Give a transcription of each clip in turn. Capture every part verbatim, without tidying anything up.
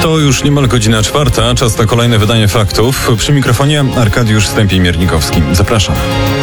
To już niemal godzina czwarta, czas na kolejne wydanie faktów. Przy mikrofonie Arkadiusz Stępień-Miernikowski. Zapraszam.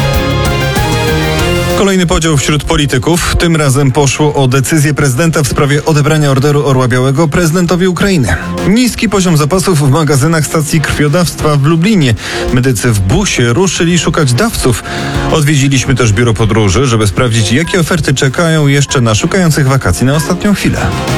Kolejny podział wśród polityków. Tym razem poszło o decyzję prezydenta w sprawie odebrania Orderu Orła Białego prezydentowi Ukrainy. Niski poziom zapasów w magazynach stacji krwiodawstwa w Lublinie. Medycy w busie ruszyli szukać dawców. Odwiedziliśmy też biuro podróży, żeby sprawdzić, jakie oferty czekają jeszcze na szukających wakacji na ostatnią chwilę.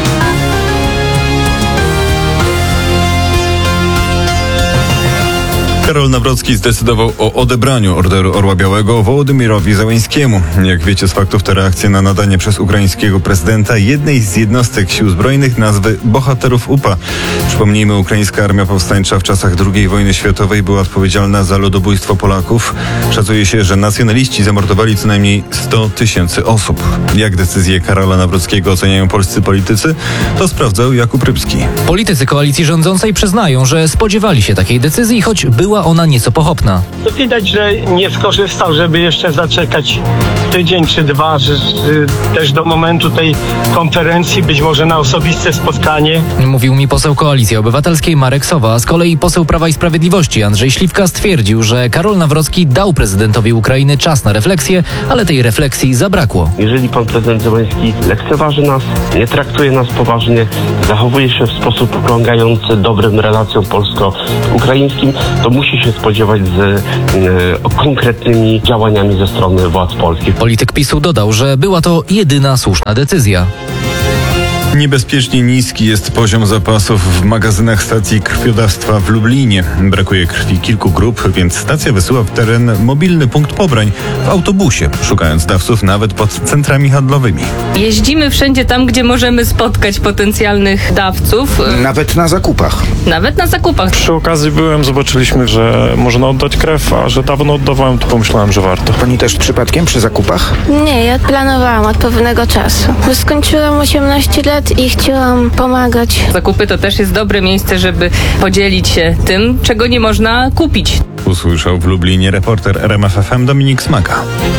Karol Nawrocki zdecydował o odebraniu Orderu Orła Białego Wołodymyrowi Zełenskiemu. Jak wiecie z faktów, to reakcja na nadanie przez ukraińskiego prezydenta jednej z jednostek sił zbrojnych nazwy Bohaterów U P A. Przypomnijmy, ukraińska armia powstańcza w czasach drugiej wojny światowej była odpowiedzialna za ludobójstwo Polaków. Szacuje się, że nacjonaliści zamordowali co najmniej sto tysięcy osób. Jak decyzję Karola Nawrockiego oceniają polscy politycy, to sprawdzał Jakub Rybski. Politycy koalicji rządzącej przyznają, że spodziewali się takiej decyzji, choć była ona nieco pochopna. To widać, że nie skorzystał, żeby jeszcze zaczekać tydzień czy dwa, że, że też do momentu tej konferencji, być może na osobiste spotkanie. Mówił mi poseł Koalicji Obywatelskiej Marek Sowa. Z kolei poseł Prawa i Sprawiedliwości Andrzej Śliwka stwierdził, że Karol Nawrocki dał prezydentowi Ukrainy czas na refleksję, ale tej refleksji zabrakło. Jeżeli pan prezydent Zełenski lekceważy nas, nie traktuje nas poważnie, zachowuje się w sposób uklągający dobrym relacjom polsko-ukraińskim, to musi się spodziewać z e, konkretnymi działaniami ze strony władz polskich. Polityk PiSu dodał, że była to jedyna słuszna decyzja. Niebezpiecznie niski jest poziom zapasów w magazynach stacji krwiodawstwa w Lublinie. Brakuje krwi kilku grup, więc stacja wysyła w teren mobilny punkt pobrań w autobusie, szukając dawców nawet pod centrami handlowymi. Jeździmy wszędzie tam, gdzie możemy spotkać potencjalnych dawców. Nawet na zakupach. Nawet na zakupach. Przy okazji byłem, zobaczyliśmy, że można oddać krew, a że dawno oddawałem, to pomyślałem, że warto. Pani też przypadkiem przy zakupach? Nie, ja planowałam od pewnego czasu. Skończyłam osiemnaście lat i chciałam pomagać. Zakupy to też jest dobre miejsce, żeby podzielić się tym, czego nie można kupić. Usłyszał w Lublinie reporter R M F F M Dominik Smaka.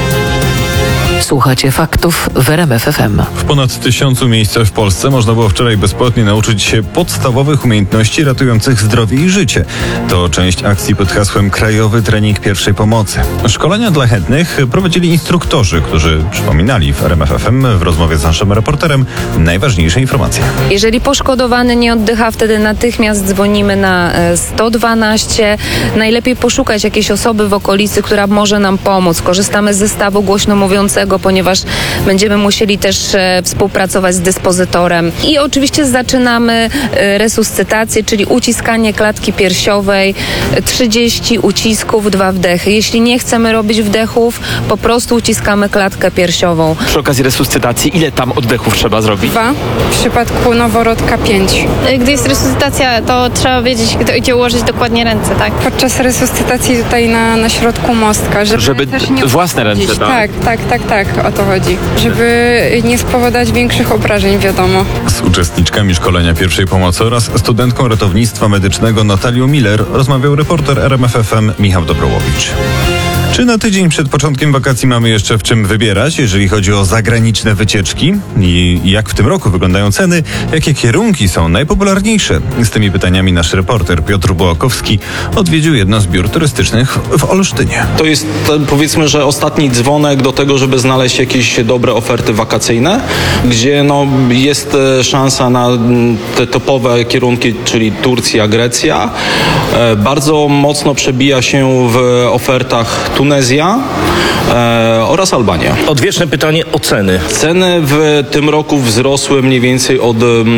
Słuchacie faktów w R M F F M. W ponad tysiącu miejscach w Polsce można było wczoraj bezpłatnie nauczyć się podstawowych umiejętności ratujących zdrowie i życie. To część akcji pod hasłem Krajowy Trening Pierwszej Pomocy. Szkolenia dla chętnych prowadzili instruktorzy, którzy przypominali w R M F F M w rozmowie z naszym reporterem najważniejsze informacje. Jeżeli poszkodowany nie oddycha, wtedy natychmiast dzwonimy na sto dwanaście. Najlepiej poszukać jakiejś osoby w okolicy, która może nam pomóc. Korzystamy z zestawu głośno mówiącego, ponieważ będziemy musieli też e, współpracować z dyspozytorem. I oczywiście zaczynamy e, resuscytację, czyli uciskanie klatki piersiowej, trzydzieści ucisków, dwa wdechy. Jeśli nie chcemy robić wdechów, po prostu uciskamy klatkę piersiową. Przy okazji resuscytacji, ile tam oddechów trzeba zrobić? Dwa. W przypadku noworodka pięć. Gdy jest resuscytacja, to trzeba wiedzieć, gdzie ułożyć dokładnie ręce, tak? Podczas resuscytacji tutaj na, na środku mostka, żeby, żeby też nie własne ręce, tak? Tak, tak, tak, tak, o to chodzi. Żeby nie spowodować większych obrażeń, wiadomo. Z uczestniczkami szkolenia pierwszej pomocy oraz studentką ratownictwa medycznego Natalią Miller rozmawiał reporter R M F F M Michał Dobrołowicz. Czy na tydzień przed początkiem wakacji mamy jeszcze w czym wybierać, jeżeli chodzi o zagraniczne wycieczki? I jak w tym roku wyglądają ceny? Jakie kierunki są najpopularniejsze? Z tymi pytaniami nasz reporter Piotr Bułakowski odwiedził jedno z biur turystycznych w Olsztynie. To jest, powiedzmy, że ostatni dzwonek do tego, żeby znaleźć jakieś dobre oferty wakacyjne, gdzie no, jest szansa na te topowe kierunki, czyli Turcja, Grecja. Bardzo mocno przebija się w ofertach Tunezja e, oraz Albania. Odwieczne pytanie o ceny. Ceny w tym roku wzrosły mniej więcej od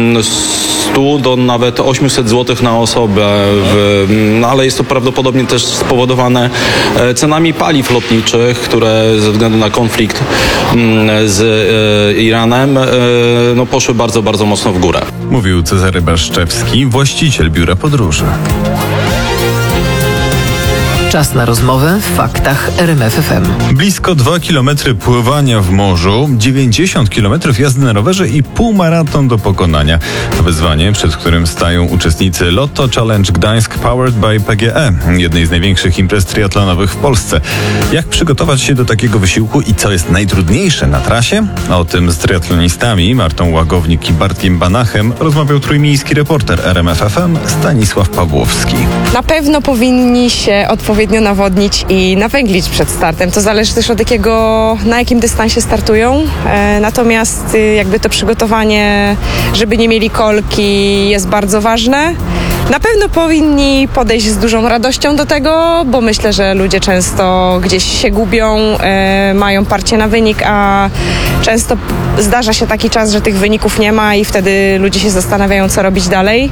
stu do nawet osiemset złotych na osobę, w, no, ale jest to prawdopodobnie też spowodowane cenami paliw lotniczych, które ze względu na konflikt z e, Iranem e, no, poszły bardzo, bardzo mocno w górę. Mówił Cezary Baszczewski, właściciel biura podróży. Czas na rozmowę w faktach R M F F M. Blisko dwa kilometry pływania w morzu, dziewięćdziesiąt kilometrów jazdy na rowerze i półmaraton do pokonania. To wyzwanie, przed którym stają uczestnicy Lotto Challenge Gdańsk Powered by P G E, jednej z największych imprez triatlonowych w Polsce. Jak przygotować się do takiego wysiłku i co jest najtrudniejsze na trasie? O tym z triatlonistami Martą Łagownik i Bartkiem Banachem rozmawiał trójmiejski reporter R M F F M Stanisław Pawłowski. Na pewno powinni się odpowiednio nawodnić i nawęglić przed startem. To zależy też od jakiego, na jakim dystansie startują. E, natomiast y, jakby to przygotowanie, żeby nie mieli kolki, jest bardzo ważne. Na pewno powinni podejść z dużą radością do tego, bo myślę, że ludzie często gdzieś się gubią, e, mają parcie na wynik, a często zdarza się taki czas, że tych wyników nie ma i wtedy ludzie się zastanawiają, co robić dalej.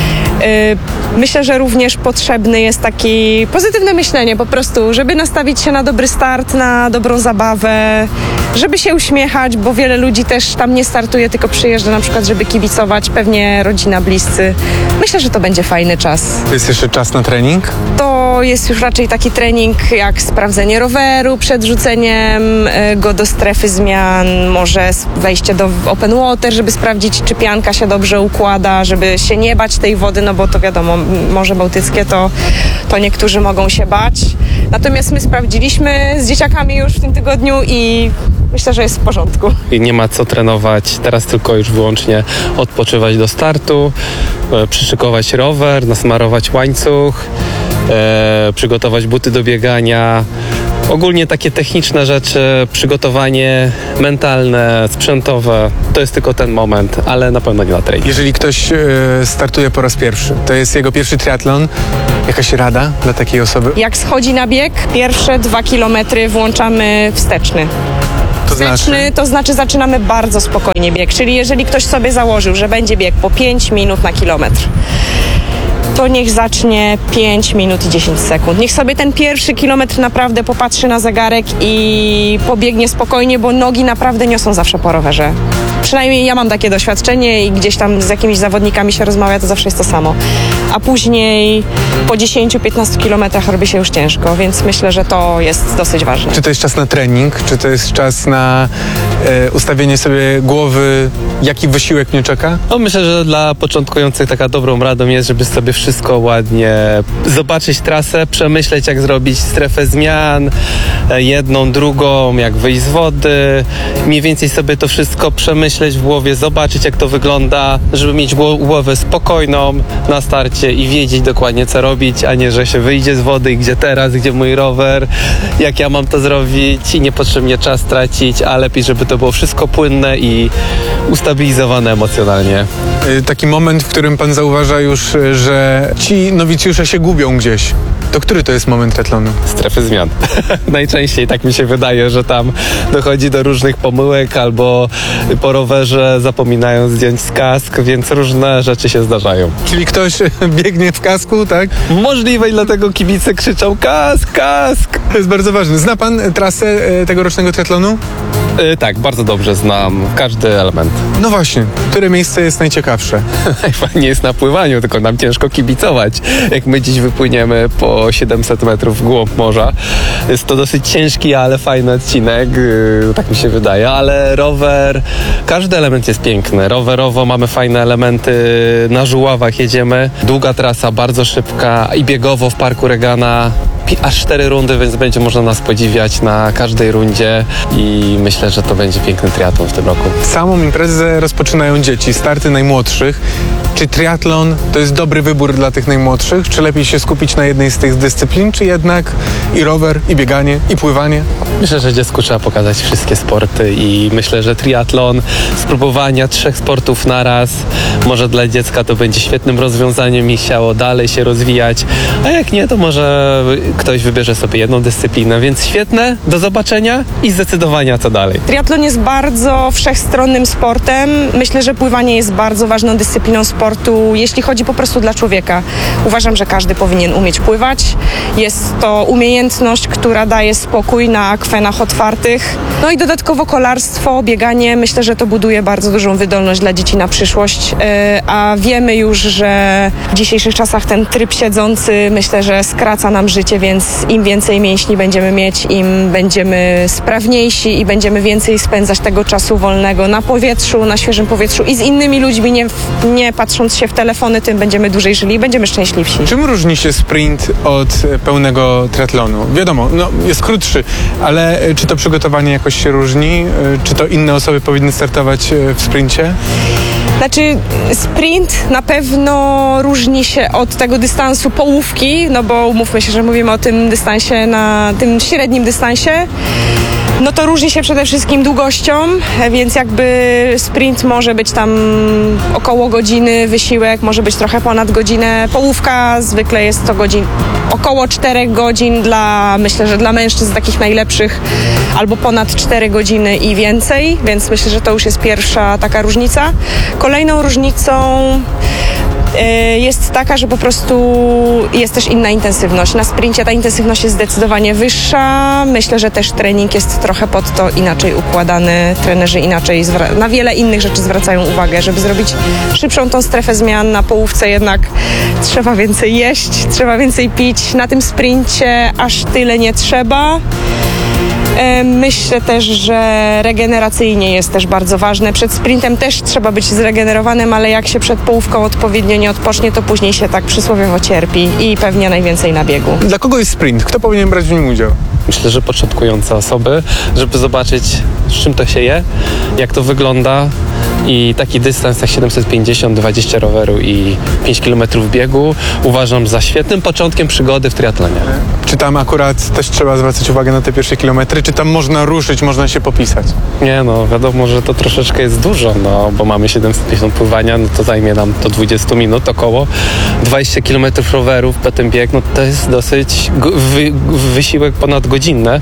Myślę, że również potrzebne jest takie pozytywne myślenie po prostu, żeby nastawić się na dobry start, na dobrą zabawę, żeby się uśmiechać, bo wiele ludzi też tam nie startuje, tylko przyjeżdża na przykład, żeby kibicować, pewnie rodzina, bliscy. Myślę, że to będzie fajny czas. To jest jeszcze czas na trening? To jest już raczej taki trening jak sprawdzenie roweru przed rzuceniem go do strefy zmian, może wejście do open water, żeby sprawdzić, czy pianka się dobrze układa, żeby się nie bać tej wody, no bo to wiadomo, Morze Bałtyckie to, to niektórzy mogą się bać. Natomiast my sprawdziliśmy z dzieciakami już w tym tygodniu i myślę, że jest w porządku. I nie ma co trenować, teraz tylko już wyłącznie odpoczywać do startu, e, przyszykować rower, nasmarować łańcuch, e, przygotować buty do biegania. Ogólnie takie techniczne rzeczy, przygotowanie mentalne, sprzętowe, to jest tylko ten moment, ale na pewno nie na trening. Jeżeli ktoś e, startuje po raz pierwszy, to jest jego pierwszy triatlon, jakaś rada dla takiej osoby? Jak schodzi na bieg, pierwsze dwa kilometry włączamy wsteczny. To Wsteczny znaczy? to znaczy zaczynamy bardzo spokojnie bieg, czyli jeżeli ktoś sobie założył, że będzie bieg po pięć minut na kilometr, to niech zacznie pięć minut i dziesięć sekund. Niech sobie ten pierwszy kilometr naprawdę popatrzy na zegarek i pobiegnie spokojnie, bo nogi naprawdę niosą zawsze po rowerze. Przynajmniej ja mam takie doświadczenie i gdzieś tam z jakimiś zawodnikami się rozmawia, to zawsze jest to samo. A później po dziesięciu do piętnastu kilometrach robi się już ciężko, więc myślę, że to jest dosyć ważne. Czy to jest czas na trening? Czy to jest czas na e, ustawienie sobie głowy, jaki wysiłek mnie czeka? No myślę, że dla początkujących taka dobrą radą jest, żeby sobie wszystko ładnie zobaczyć trasę, przemyśleć jak zrobić strefę zmian, jedną, drugą, jak wyjść z wody, mniej więcej sobie to wszystko przemyśleć w głowie, zobaczyć jak to wygląda, żeby mieć głowę spokojną na starcie i wiedzieć dokładnie co robić, a nie, że się wyjdzie z wody i gdzie teraz, gdzie mój rower, jak ja mam to zrobić i niepotrzebnie czas tracić, a lepiej, żeby to było wszystko płynne i ustabilizowane emocjonalnie. Taki moment, w którym pan zauważa już, że ci nowicjusze się gubią gdzieś. To który to jest moment triatlonu? Strefy zmian. Najczęściej tak mi się wydaje, że tam dochodzi do różnych pomyłek albo po rowerze zapominają zdjąć z kask, więc różne rzeczy się zdarzają. Czyli ktoś biegnie w kasku, tak? Możliwe i dlatego kibice krzyczą kask, kask. To jest bardzo ważne. Zna pan trasę tegorocznego triatlonu? Yy, tak, bardzo dobrze znam każdy element. No właśnie, które miejsce jest najciekawsze? Nie jest na pływaniu, tylko nam ciężko kibicować. Jak my dziś wypłyniemy po siedemset metrów w głąb morza. Jest to dosyć ciężki, ale fajny odcinek, yy, tak mi się wydaje, ale rower, każdy element jest piękny. Rowerowo mamy fajne elementy, na żuławach jedziemy, długa trasa, bardzo szybka i biegowo w Parku Regana aż cztery rundy, więc będzie można nas podziwiać na każdej rundzie i myślę, że to będzie piękny triatlon w tym roku. Samą imprezę rozpoczynają dzieci, starty najmłodszych. Czy triatlon to jest dobry wybór dla tych najmłodszych? Czy lepiej się skupić na jednej z tych dyscyplin, czy jednak i rower, i bieganie, i pływanie? Myślę, że dziecku trzeba pokazać wszystkie sporty i myślę, że triatlon, spróbowania trzech sportów naraz, może dla dziecka to będzie świetnym rozwiązaniem i chciało dalej się rozwijać, a jak nie, to może ktoś wybierze sobie jedną dyscyplinę, więc świetne, do zobaczenia i zdecydowania co dalej. Triatlon jest bardzo wszechstronnym sportem. Myślę, że pływanie jest bardzo ważną dyscypliną sportu. sportu, jeśli chodzi po prostu dla człowieka. Uważam, że każdy powinien umieć pływać. Jest to umiejętność, która daje spokój na akwenach otwartych. No i dodatkowo kolarstwo, bieganie, myślę, że to buduje bardzo dużą wydolność dla dzieci na przyszłość, a wiemy już, że w dzisiejszych czasach ten tryb siedzący, myślę, że skraca nam życie, więc im więcej mięśni będziemy mieć, im będziemy sprawniejsi i będziemy więcej spędzać tego czasu wolnego na powietrzu, na świeżym powietrzu i z innymi ludźmi, nie, nie patrząc się w telefony, tym będziemy dłużej żyli i będziemy szczęśliwsi. Czym różni się sprint od pełnego triatlonu? Wiadomo, no, jest krótszy, ale czy to przygotowanie jakoś się różni? Czy to inne osoby powinny startować w sprincie? Znaczy sprint na pewno różni się od tego dystansu połówki, no bo umówmy się, że mówimy o tym dystansie, na tym średnim dystansie. No to różni się przede wszystkim długością, więc jakby sprint może być tam około godziny, wysiłek może być trochę ponad godzinę. Połówka zwykle jest to godzin, około czterech godzin dla, myślę, że dla mężczyzn takich najlepszych, albo ponad cztery godziny i więcej, więc myślę, że to już jest pierwsza taka różnica. Kolejną różnicą jest taka, że po prostu jest też inna intensywność. Na sprincie ta intensywność jest zdecydowanie wyższa. Myślę, że też trening jest trochę pod to inaczej układany. Trenerzy inaczej zwra- na wiele innych rzeczy zwracają uwagę. Żeby zrobić szybszą tą strefę zmian na połówce, jednak trzeba więcej jeść, trzeba więcej pić. Na tym sprincie aż tyle nie trzeba. Myślę też, że regeneracyjnie jest też bardzo ważne. Przed sprintem też trzeba być zregenerowanym, ale jak się przed połówką odpowiednio nie odpocznie, to później się tak przysłowiowo cierpi i pewnie najwięcej na biegu. Dla kogo jest sprint? Kto powinien brać w nim udział? Myślę, że początkujące osoby, żeby zobaczyć, z czym to się je, jak to wygląda. I taki dystans jak siedemset pięćdziesiąt, dwadzieścia roweru i pięć kilometrów biegu uważam za świetnym początkiem przygody w triatlonie. Czy tam akurat też trzeba zwracać uwagę na te pierwsze kilometry? Czy tam można ruszyć, można się popisać? Nie, no wiadomo, że to troszeczkę jest dużo, no bo mamy siedemset pięćdziesiąt pływania, no to zajmie nam to dwadzieścia minut około. dwadzieścia kilometrów rowerów, potem bieg, no to jest dosyć wy, wysiłek ponadgodzinny.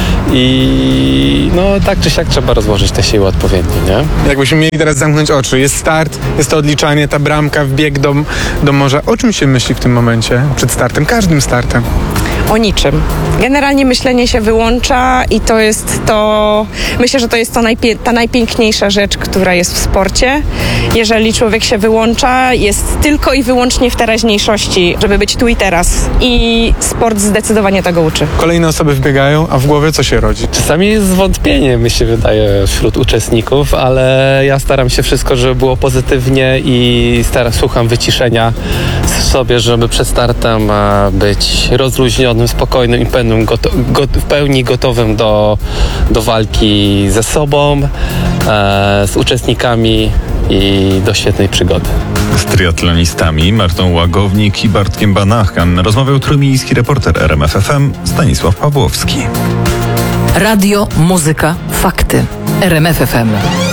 I no tak czy siak trzeba rozłożyć te siły odpowiednio, nie? Jakbyśmy mieli teraz zamknąć oczy, jest start, jest to odliczanie, ta bramka, wbieg do, do morza. O czym się myśli w tym momencie przed startem, każdym startem? O niczym. Generalnie myślenie się wyłącza i to jest to, myślę, że to jest to najpie- ta najpiękniejsza rzecz, która jest w sporcie. Jeżeli człowiek się wyłącza, jest tylko i wyłącznie w teraźniejszości, żeby być tu i teraz. I sport zdecydowanie tego uczy. Kolejne osoby wbiegają, a w głowie co się rodzi? Czasami jest zwątpienie, mi się wydaje, wśród uczestników, ale ja staram się wszystko, żeby było pozytywnie i staram, słucham wyciszenia sobie, żeby przed startem być rozluźnionym, spokojnym i pełnym goto- go- w pełni gotowym do, do walki ze sobą, e, z uczestnikami i do świetnej przygody. Z triatlonistami Martą Łagownik i Bartkiem Banachem rozmawiał trójmiejski reporter R M F F M Stanisław Pawłowski. Radio, muzyka, fakty. R M F F M.